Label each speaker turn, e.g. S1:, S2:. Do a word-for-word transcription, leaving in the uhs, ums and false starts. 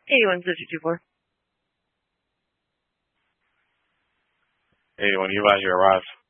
S1: eighty-one zero two two four.
S2: eighty-one, you advise you arrive.